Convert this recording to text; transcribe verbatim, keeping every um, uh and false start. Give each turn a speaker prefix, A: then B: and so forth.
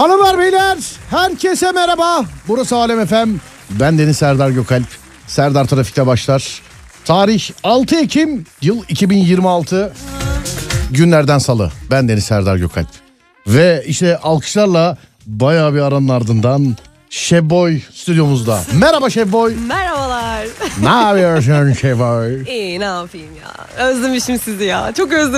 A: Hanımlar beyler herkese merhaba. Burası Alem F M. Ben Deniz Serdar Gökalp. Serdar Trafik'te başlar. Tarih altı Ekim yıl iki bin yirmi altı. Günlerden salı. Ben Deniz Serdar Gökalp. Ve işte alkışlarla bayağı bir aranın ardından Şeboy stüdyomuzda. Merhaba Şeboy.
B: Merhabalar.
A: Ne yapıyorsun Şeboy?
B: İyi, ne yapayım ya. Özlemişim sizi ya. Çok özlemişim.